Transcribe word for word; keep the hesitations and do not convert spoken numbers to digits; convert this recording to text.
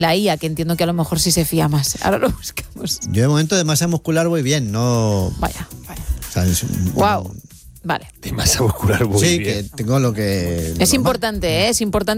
la I A, que entiendo que a lo mejor sí se fía más. Ahora lo buscamos. Yo de momento de masa muscular voy bien, no... Vaya, vaya. O sea, es un- Wow. Vale. De masa muscular muy sí, bien. que tengo lo que... lo Es normal. importante, ¿eh? Es importante.